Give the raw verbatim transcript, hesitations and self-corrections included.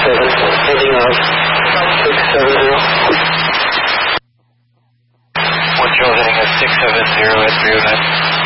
seven, heading out six seven zero. One Joe heading at six seven zero at three oh nine.